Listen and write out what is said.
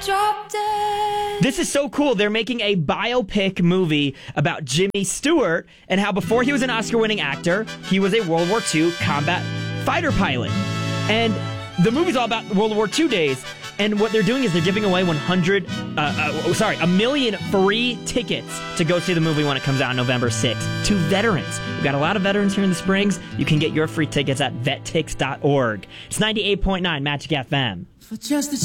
Drop dead. This is so cool. They're making a biopic movie about Jimmy Stewart and how before he was an Oscar-winning actor, he was a World War II combat fighter pilot. And the movie's all about World War II days. And what they're doing is they're giving away 1 million free tickets to go see the movie when it comes out on November 6th to veterans. We've got a lot of veterans here in the Springs. You can get your free tickets at vettix.org. It's 98.9 Magic FM. For just